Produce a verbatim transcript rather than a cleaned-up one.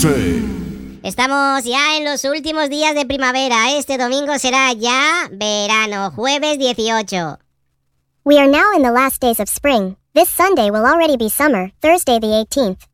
quince. Estamos ya en los últimos días de primavera. Este domingo será ya verano, jueves dieciocho. We are now in the last days of spring. This Sunday will already be summer, Thursday the eighteenth.